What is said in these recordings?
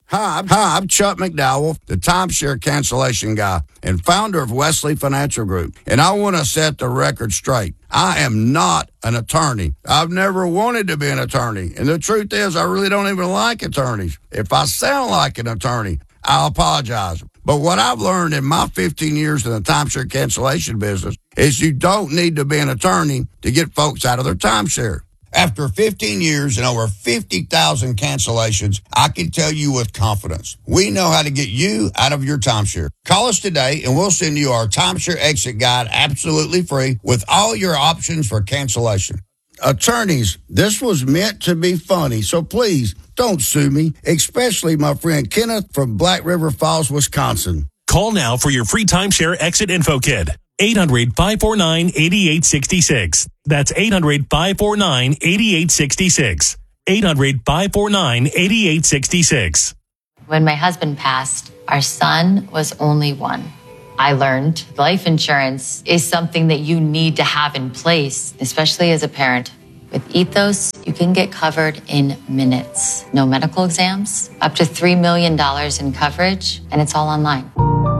Hi, I'm Chuck McDowell, the timeshare cancellation guy and founder of Wesley Financial Group. And I want to set the record straight. I am not an attorney. I've never wanted to be an attorney. And the truth is, I really don't even like attorneys. If I sound like an attorney, I'll apologize. But what I've learned in my 15 years in the timeshare cancellation business is you don't need to be an attorney to get folks out of their timeshare. After 15 years and over 50,000 cancellations, I can tell you with confidence, we know how to get you out of your timeshare. Call us today and we'll send you our timeshare exit guide absolutely free with all your options for cancellation. Attorneys, this was meant to be funny, so please don't sue me, especially my friend Kenneth from Black River Falls, Wisconsin. Call now for your free timeshare exit info kit. 800-549-8866. That's 800-549-8866. 800-549-8866. When my husband passed, our son was only one. I learned life insurance is something that you need to have in place, especially as a parent. With Ethos, you can get covered in minutes. No medical exams, up to $3 million in coverage, and it's all online.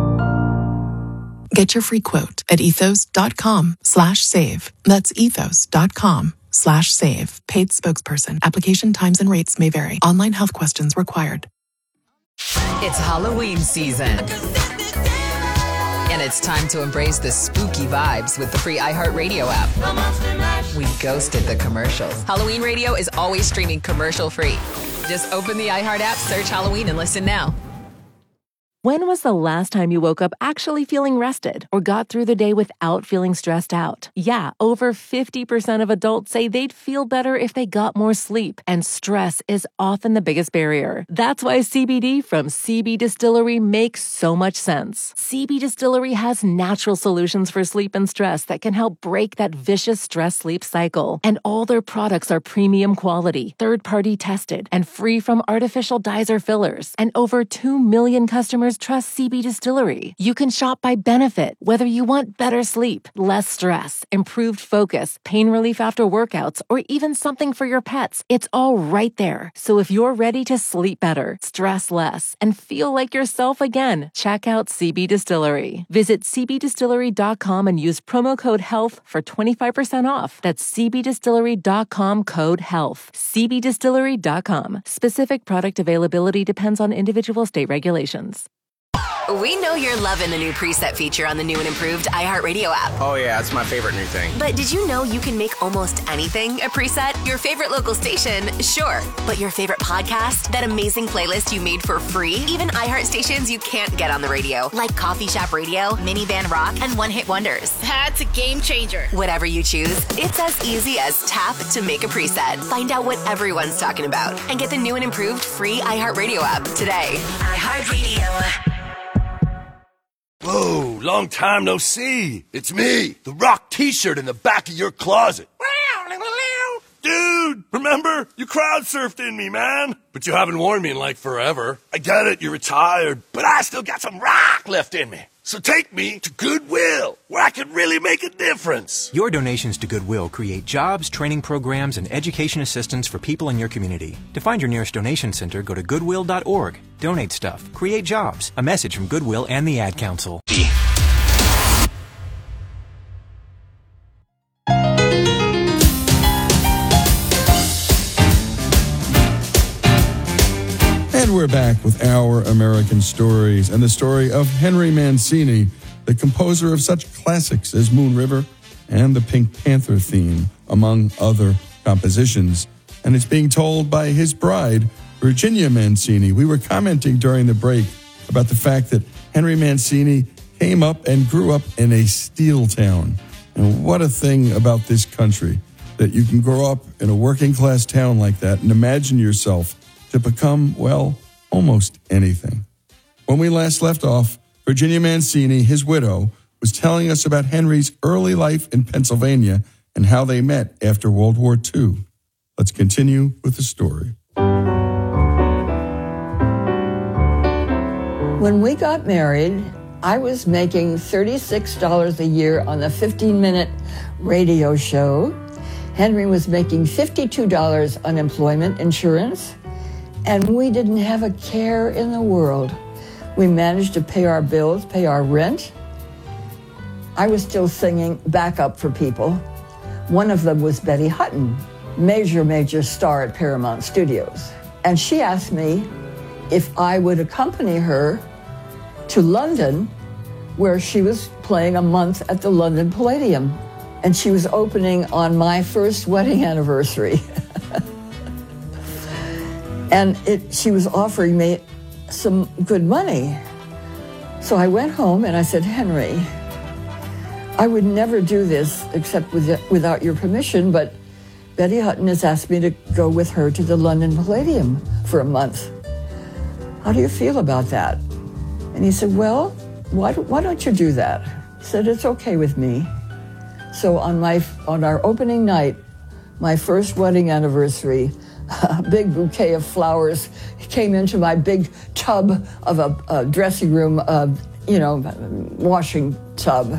Get your free quote at ethos.com/save. That's ethos.com/save. Paid spokesperson. Application times and rates may vary. Online health questions required. It's Halloween season. And it's time to embrace the spooky vibes with the free iHeartRadio app. We ghosted the commercials. Halloween Radio is always streaming commercial-free. Just open the iHeart app, search Halloween, and listen now. When was the last time you woke up actually feeling rested or got through the day without feeling stressed out? Yeah, over 50% of adults say they'd feel better if they got more sleep, and stress is often the biggest barrier. That's why CBD from CB Distillery makes so much sense. CB Distillery has natural solutions for sleep and stress that can help break that vicious stress-sleep cycle. And all their products are premium quality, third-party tested, and free from artificial dyes or fillers. And over 2 million customers trust CB Distillery. You can shop by benefit, whether you want better sleep, less stress, improved focus, pain relief after workouts, or even something for your pets. It's all right there. So if you're ready to sleep better, stress less, and feel like yourself again, check out CB Distillery. Visit cbdistillery.com and use promo code HEALTH for 25% off. That's cbdistillery.com code HEALTH. cbdistillery.com. Specific product availability depends on individual state regulations. We know you're loving the new preset feature on the new and improved iHeartRadio app. Oh yeah, it's my favorite new thing. But did you know you can make almost anything a preset? Your favorite local station, sure. But your favorite podcast? That amazing playlist you made for free? Even iHeart stations you can't get on the radio, like Coffee Shop Radio, Minivan Rock, and One Hit Wonders. That's a game changer. Whatever you choose, it's as easy as tap to make a preset. Find out what everyone's talking about and get the new and improved free iHeartRadio app today. iHeartRadio. Whoa, long time no see. It's me, the Rock t-shirt in the back of your closet. Dude, remember? You crowd surfed in me, man. But you haven't worn me in like forever. I get it, you're retired, but I still got some rock left in me. So take me to Goodwill, where I can really make a difference. Your donations to Goodwill create jobs, training programs, and education assistance for people in your community. To find your nearest donation center, go to goodwill.org. Donate stuff. Create jobs. A message from Goodwill and the Ad Council. And we're back with Our American Stories and the story of Henry Mancini, the composer of such classics as Moon River and the Pink Panther theme, among other compositions. And it's being told by his bride, Virginia Mancini. We were commenting during the break about the fact that Henry Mancini came up and grew up in a steel town. And what a thing about this country, that you can grow up in a working class town like that and imagine yourself to become, well, almost anything. When we last left off, Virginia Mancini, his widow, was telling us about Henry's early life in Pennsylvania and how they met after World War II. Let's continue with the story. When we got married, I was making $36 a year on the 15-minute radio show. Henry was making $52 unemployment insurance. And we didn't have a care in the world. We managed to pay our bills, pay our rent. I was still singing backup for people. One of them was Betty Hutton, major star at Paramount Studios. And she asked me if I would accompany her to London, where she was playing a month at the London Palladium. And she was opening on my first wedding anniversary. And she was offering me some good money. So I went home and I said, Henry, I would never do this except without your permission, but Betty Hutton has asked me to go with her to the London Palladium for a month. How do you feel about that? And he said, well, why don't you do that? He said, it's okay with me. So on our opening night, my first wedding anniversary, a big bouquet of flowers came into my big tub of a dressing room, washing tub.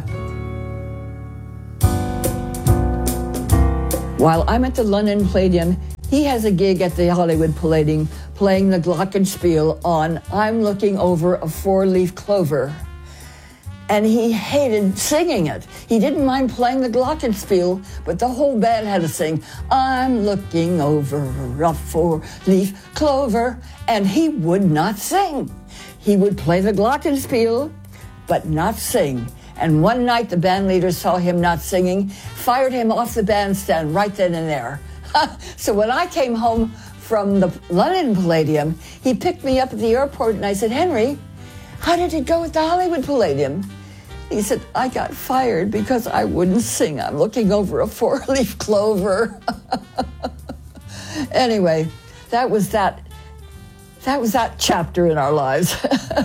While I'm at the London Palladium, he has a gig at the Hollywood Palladium playing the glockenspiel on I'm Looking Over a Four-Leaf Clover. And he hated singing it. He didn't mind playing the glockenspiel, but the whole band had to sing, I'm looking over a four-leaf clover. And he would not sing. He would play the glockenspiel, but not sing. And one night the band leader saw him not singing, fired him off the bandstand right then and there. So when I came home from the London Palladium, he picked me up at the airport and I said, Henry, how did it go at the Hollywood Palladium? He said, I got fired because I wouldn't sing. I'm looking over a four-leaf clover. Anyway, that was that chapter in our lives.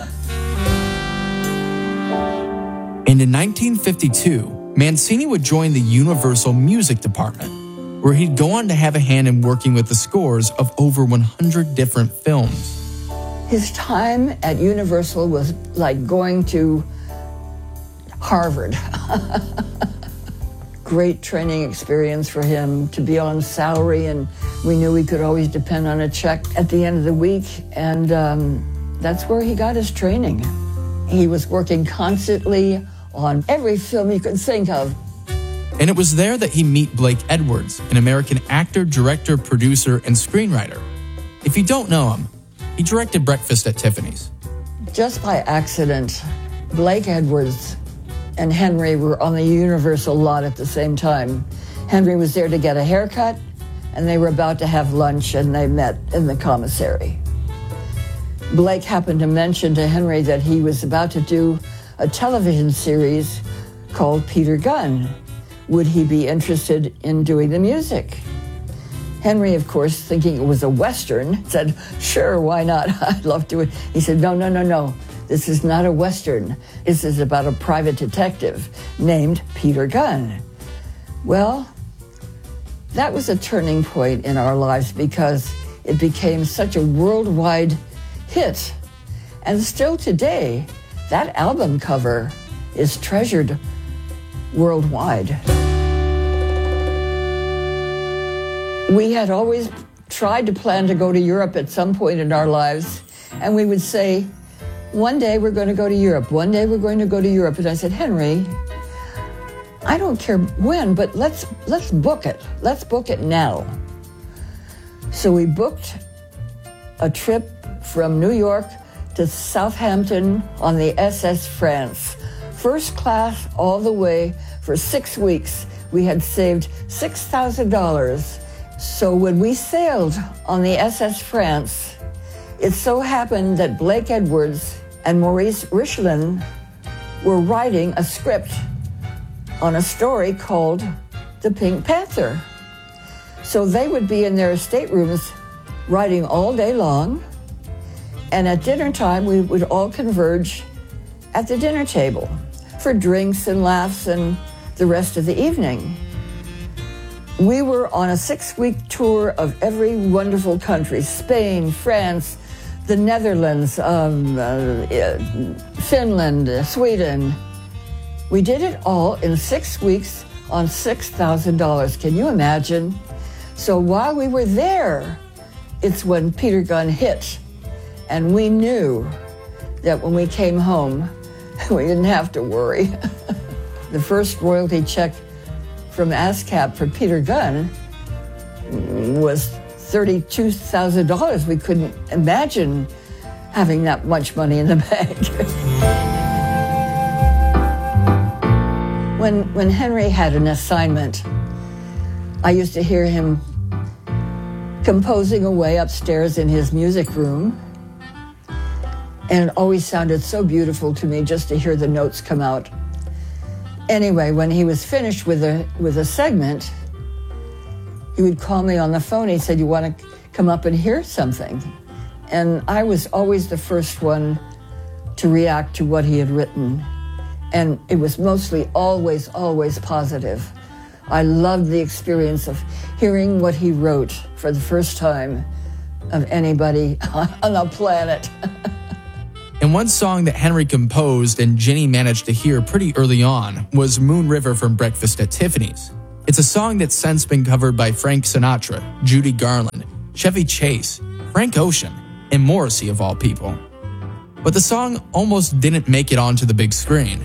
And in 1952, Mancini would join the Universal Music Department, where he'd go on to have a hand in working with the scores of over 100 different films. His time at Universal was like going to Harvard. Great training experience for him to be on salary, and we knew we could always depend on a check at the end of the week, and that's where he got his training. He was working constantly on every film you could think of. And it was there that he met Blake Edwards, an American actor, director, producer, and screenwriter. If you don't know him, he directed Breakfast at Tiffany's. Just by accident, Blake Edwards and Henry were on the Universal lot at the same time. Henry was there to get a haircut, and they were about to have lunch, and they met in the commissary. Blake happened to mention to Henry that he was about to do a television series called Peter Gunn. Would he be interested in doing the music? Henry, of course, thinking it was a Western, said, sure, why not? I'd love to. He said, no. This is not a Western. This is about a private detective named Peter Gunn. Well, that was a turning point in our lives because it became such a worldwide hit. And still today, that album cover is treasured worldwide. We had always tried to plan to go to Europe at some point in our lives, and we would say, one day we're going to go to Europe, one day we're going to go to Europe. And I said, Henry, I don't care when, but let's book it. Let's book it now. So we booked a trip from New York to Southampton on the SS France. First class all the way for 6 weeks. We had saved $6,000. So when we sailed on the SS France, it so happened that Blake Edwards and Maurice Richelin were writing a script on a story called The Pink Panther. So they would be in their staterooms writing all day long, and at dinner time we would all converge at the dinner table for drinks and laughs and the rest of the evening. We were on a 6-week tour of every wonderful country: Spain, France, the Netherlands, Finland, Sweden. We did it all in 6 weeks on $6,000. Can you imagine? So while we were there, it's when Peter Gunn hit. And we knew that when we came home, we didn't have to worry. The first royalty check from ASCAP for Peter Gunn was $32,000. We couldn't imagine having that much money in the bank. When Henry had an assignment, I used to hear him composing away upstairs in his music room. And it always sounded so beautiful to me just to hear the notes come out. Anyway, when he was finished with a segment, he would call me on the phone. He said, "You want to come up and hear something?" And I was always the first one to react to what he had written. And it was mostly always positive. I loved the experience of hearing what he wrote for the first time of anybody on the planet. And one song that Henry composed and Ginny managed to hear pretty early on was Moon River from Breakfast at Tiffany's. It's a song that's since been covered by Frank Sinatra, Judy Garland, Chevy Chase, Frank Ocean, and Morrissey of all people. But the song almost didn't make it onto the big screen.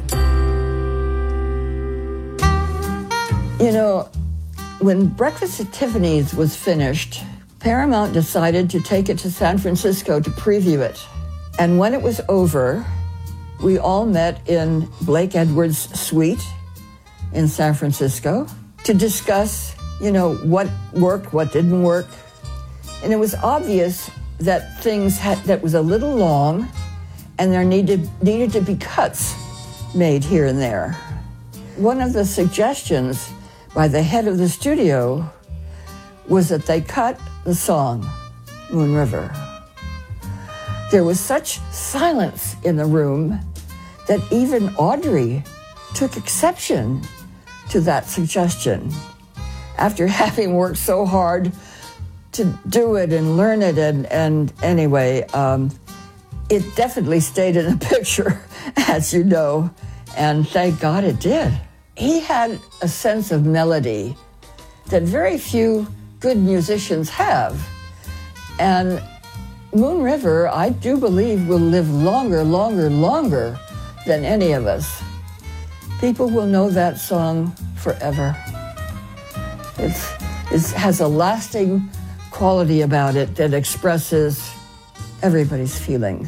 You know, when Breakfast at Tiffany's was finished, Paramount decided to take it to San Francisco to preview it. And when it was over, we all met in Blake Edwards' suite in San Francisco to discuss, what worked, what didn't work. And it was obvious that that was a little long, and there needed to be cuts made here and there. One of the suggestions by the head of the studio was that they cut the song, Moon River. There was such silence in the room that even Audrey took exception to that suggestion. After having worked so hard to do it and learn it, and anyway, it definitely stayed in the picture, as you know, and thank God it did. He had a sense of melody that very few good musicians have. And Moon River, I do believe, will live longer than any of us. People will know that song forever. It has a lasting quality about it that expresses everybody's feeling.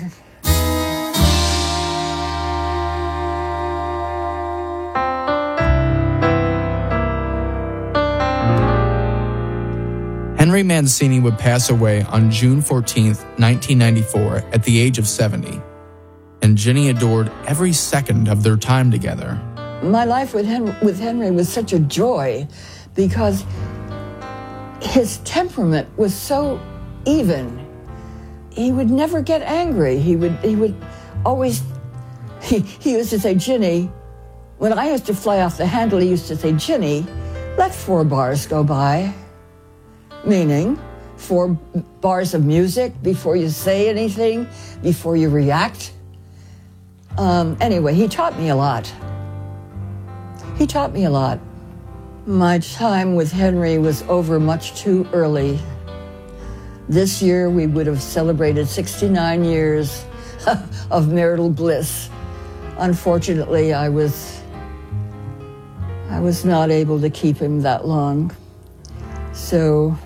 Henry Mancini would pass away on June 14th, 1994, at the age of 70. And Ginny adored every second of their time together. My life with Henry was such a joy because his temperament was so even. He would never get angry. He would always, he used to say, "Ginny," when I used to fly off the handle, he used to say, "Ginny, let 4 bars go by." Meaning 4 bars of music before you say anything, before you react. Anyway, he taught me a lot. My time with Henry was over much too early. This year, we would have celebrated 69 years of marital bliss. Unfortunately, I was not able to keep him that long. So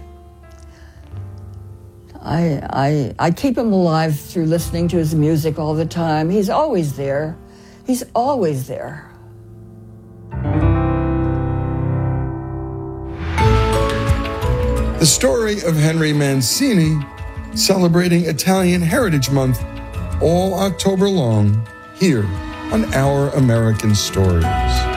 I keep him alive through listening to his music all the time. He's always there. He's always there. The story of Henry Mancini, celebrating Italian Heritage Month all October long, here on Our American Stories.